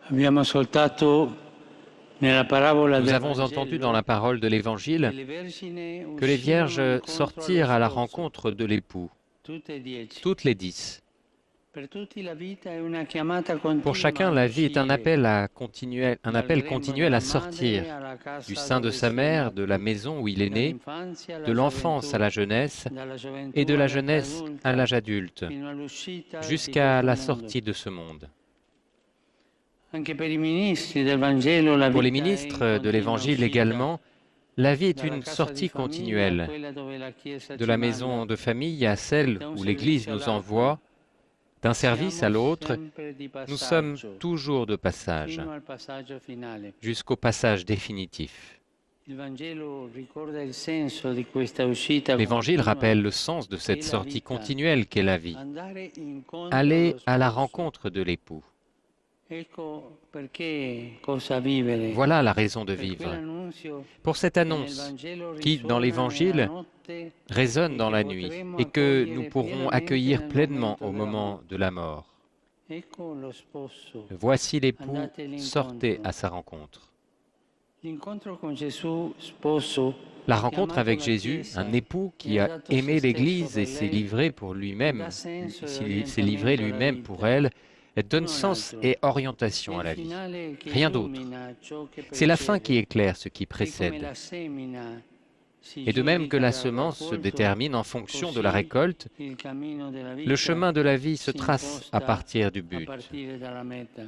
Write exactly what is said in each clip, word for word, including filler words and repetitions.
Abbiamo ascoltato nella parabola Nous del avons entendu dans la Vangelo parole de che l'Évangile le vergini que les uscirono vierges incontro sortirent allo à la sposo, rencontre de l'époux, tutte e dieci. toutes les dix. Per tutti la vita è una chiamata Pour continua chacun, ad la vie est un uscire appel, à continuel, un dal appel grembo continuel della à madre sortir alla du casa sein de dove sa si è mère, de la nati, maison où il est né, dall'infanzia de alla l'enfance à gioventù, la jeunesse dalla et de gioventù la all'età jeunesse à adulta, l'âge adulte, fino all'uscita di jusqu'à questo la mondo. sortie de ce monde. Anche per i ministri del Vangelo la Pour les vita è in ministres de continua l'Évangile uscita également, la vie est dalla une casa di sortie famiglia a continuelle, quella dove la Chiesa de ci la manda, maison de famille à celle da un où l'Église servizio nous all'altro. envoie, d'un service à Siamo l'autre. sempre di Nous sommes passaggio, toujours de passage, fino al passaggio finale. jusqu'au passage définitif. Il Vangelo ricorda il senso di questa uscita L'Évangile continua rappelle le sens de che cette è la sortie vita. continuelle qu'est la vie. Andare incontro Aller allo à la sposo. rencontre de l'époux. Ecco perché cosa vivere. Voilà la raison de Per vivre. quell'annunzio Pour cette che nel annonce Vangelo qui, dans risuona nella l'Évangile, notte résonne e dans che la nuit potremo et que nous accogliere pourrons pienamente accueillir nel pleinement momento au della moment morte. de la mort. Ecco lo sposo. Voici l'époux, Andate sortez l'incontro. à sa rencontre. L'incontro con Gesù sposo La che ha rencontre amato avec la Jésus, Chiesa un époux e qui ha a dato se aimé stesso l'Église per et s'est lei, livré pour dà lui-même, senso e s'est s'est livré orientamento alla lui-même pour vita. elle, donne Non sens altro. et È orientation à il la vie. finale che Rien d'autre. illumina ciò che C'est la fin qui precede. éclaire ce qui E come précède. la semina si Et de même que giudica la dal semence se raccolto, détermine en fonction de la così récolte, il cammino della le vita chemin de la vie se si trace à imposta partir du a but. partire dalla meta.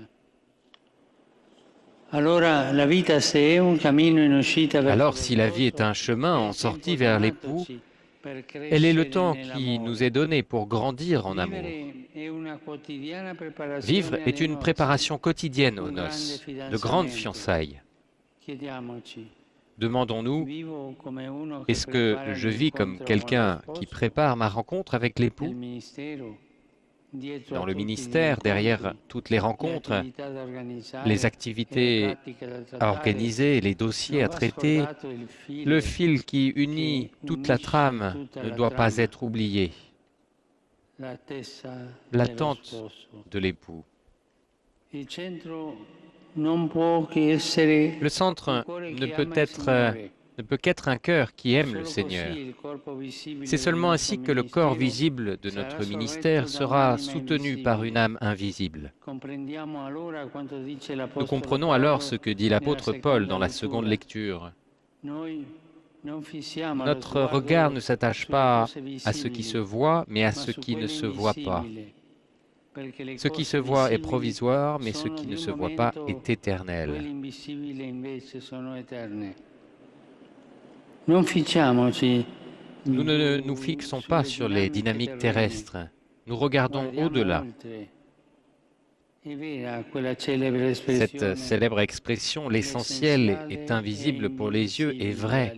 Allora la vita se è un cammino in uscita verso Alors lo si la vie est sposo, un chemin è en il sortie tempo vers l'époux, donatoci per elle est le crescere temps qui nous est nell'amore. donné pour grandir en amour. Vivere è una quotidiana Vivre preparazione est alle une nozze, préparation quotidienne aux un grande noces, de grandes fidanzamento. fiançailles. Chiediamoci, Demandons-nous, vivo come uno che est-ce que prepara je vis comme l'incontro con lo quelqu'un qui sposo prépare ma rencontre avec nel l'époux, ministero, dietro a dans le tutti gli ministère, derrière incontri, toutes les le rencontres, attività da organizzare les e le activités pratiche da à trattare? organiser, les dossiers Non à va traiter, scordato il le filo fil qui unit che toute la unisce trame tutta ne la doit pas trama, être oublié, l'attesa dello l'attente sposo. de l'époux. Il centro non può che essere Le centre un cuore ne che peut ama il être, euh, Signore. ne peut qu'être un cœur qui aime le Solo Seigneur. così il corpo visibile C'est del seulement nostro ainsi que le corps ministero visible de sarà notre sorretto ministère da sera un'anima soutenu par une invisibile. âme invisible. Comprendiamo allora quanto dice Nous l'Apostolo comprenons alors ce Paolo que dit nella l'apôtre Paul seconda dans la seconde lettura. lecture. Noi non fissiamo lo Notre regard sguardo ne s'attache sulle pas cose à ce qui se visibili, voit, mais à ma ce su qui ne quelle se voit pas. invisibili, perché le Ce qui se cose voit est visibili provisoire, mais ce sono qui di ne un se voit pas momento, est quelle éternel. invisibili invece sono eterne. Non ficciamoci Nous ne nous fixons pas sulle sur les dinamiche dynamiques terrene, terrestres. Nous regardons guardiamo au-delà. oltre. È vera quella celebre Cette espressione, célèbre expression, l'essentiel est invisible pour les yeux, est vraie.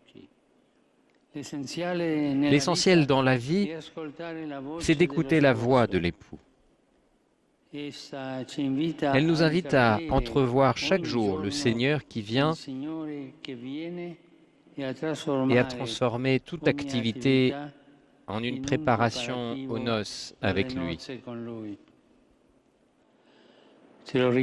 L'essentiel dans la vie, c'est d'écouter la voix de l'époux. Elle nous invite à entrevoir chaque jour le Seigneur qui vient et à transformer toute activité en une préparation aux noces avec lui. Dans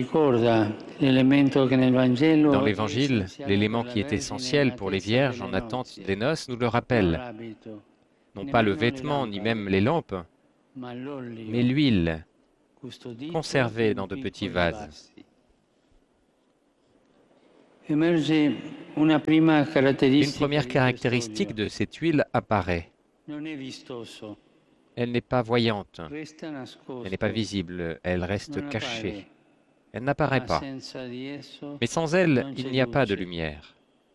l'Évangile, l'élément qui est essentiel pour les vierges en attente des noces nous le rappelle. Non pas le vêtement, ni même les lampes, mais l'huile conservée dans de petits vases. Une première caractéristique de cette huile apparaît. Elle n'est pas voyante, elle n'est pas visible, elle reste cachée. Elle n'apparaît pas. Mais sans elle, il n'y a pas de lumière.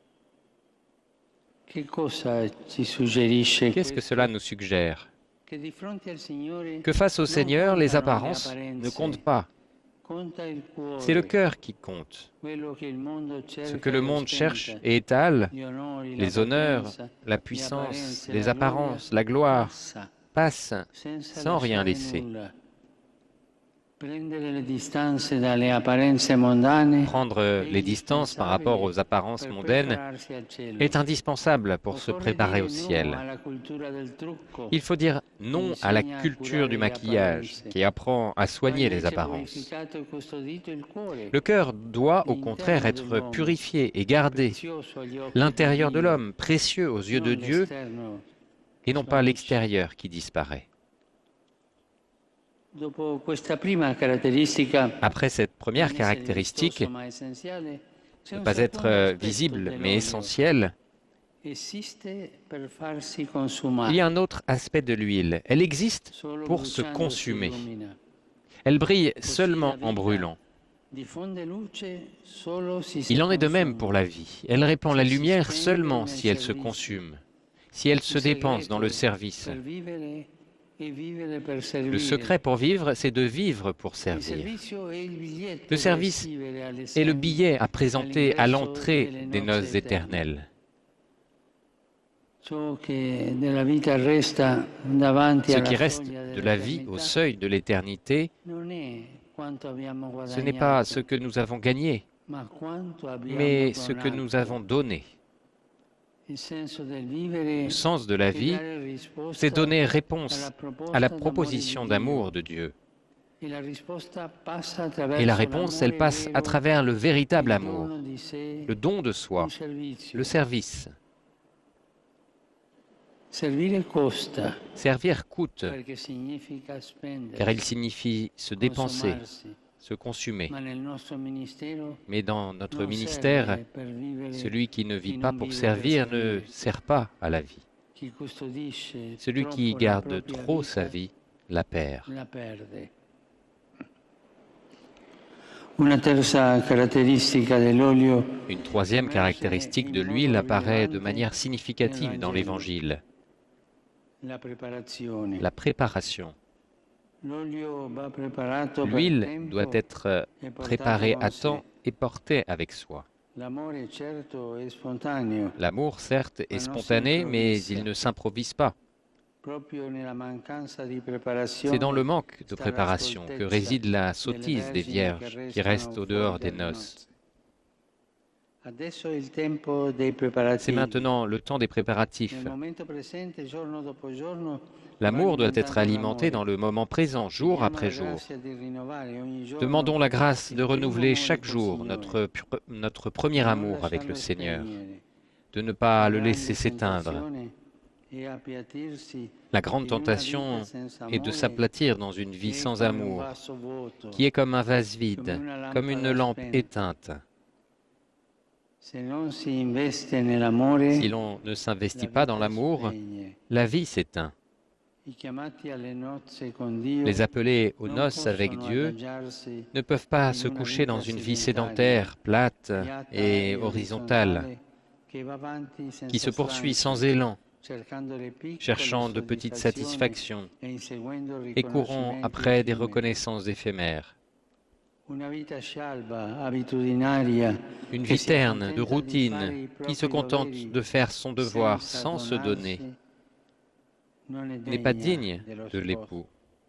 Qu'est-ce que cela nous suggère? Que face au Seigneur, les apparences ne comptent pas. C'est le cœur qui compte. Ce que le monde cherche et étale, les honneurs, la puissance, les apparences, la gloire, passent sans rien laisser. Prendre les distances par rapport aux apparences mondaines est indispensable pour se préparer au ciel. Il faut dire non à la culture du maquillage qui apprend à soigner les apparences. Le cœur doit au contraire être purifié et gardé, l'intérieur de l'homme précieux aux yeux de Dieu et non pas l'extérieur qui disparaît. Après cette première caractéristique, ne pas être visible mais essentiel, il y a un autre aspect de l'huile. Elle existe pour se consumer. Elle brille seulement en brûlant. Il en est de même pour la vie. Elle répand la lumière seulement si elle se consume, si elle se dépense dans le service. Le secret pour vivre, c'est de vivre pour servir. Le service est le billet à présenter à l'entrée des noces éternelles. Ce qui reste de la vie au seuil de l'éternité, ce n'est pas ce que nous avons gagné, mais ce que nous avons donné. Le sens de la vie, c'est donner réponse à la proposition d'amour de Dieu. Et la réponse, elle passe à travers le véritable amour, le don de soi, le service. Servir coûte, car il signifie se dépenser, se consumer. Mais dans notre ministère, celui qui ne vit pas pour servir ne sert pas à la vie. Celui qui garde trop sa vie la perd. Une troisième caractéristique de l'huile apparaît de manière significative dans l'Évangile. La préparation. L'huile doit être préparée à temps et portée avec soi. L'amour, certes, est spontané, mais il ne s'improvise pas. C'est dans le manque de préparation que réside la sottise des vierges qui restent au dehors des noces. C'est maintenant le temps des préparatifs. L'amour doit être alimenté dans le moment présent, jour après jour. Demandons la grâce de renouveler chaque jour notre, notre premier amour avec le Seigneur, de ne pas le laisser s'éteindre. La grande tentation est de s'aplatir dans une vie sans amour, qui est comme un vase vide, comme une lampe éteinte. Si l'on ne s'investit pas dans l'amour, la vie s'éteint. Les appelés aux noces avec Dieu ne peuvent pas se coucher dans une vie sédentaire, plate et horizontale, qui se poursuit sans élan, cherchant de petites satisfactions et courant après des reconnaissances éphémères. Une vie terne, de routine, qui se contente de faire son devoir sans se donner, n'est pas digne de l'époux.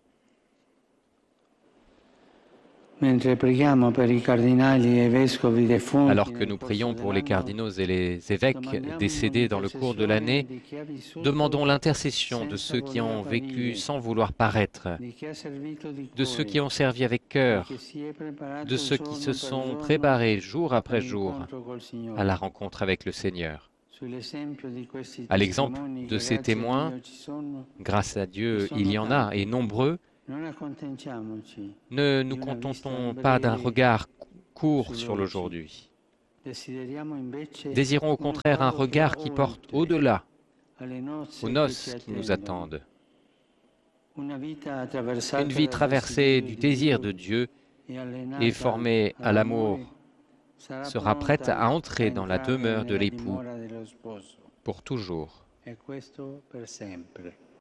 Alors que nous prions pour les cardinaux et les évêques décédés dans le cours de l'année, demandons l'intercession de ceux qui ont vécu sans vouloir paraître, de ceux qui ont servi avec cœur, de ceux qui se sont préparés jour après jour à la rencontre avec le Seigneur. À l'exemple de ces témoins, grâce à Dieu, il y en a, et nombreux. Ne nous contentons pas d'un regard court sur l'aujourd'hui. Désirons au contraire un regard qui porte au-delà, aux noces qui nous attendent. Une vie traversée du désir de Dieu et formée à l'amour sera prête à entrer dans la demeure de l'époux pour toujours.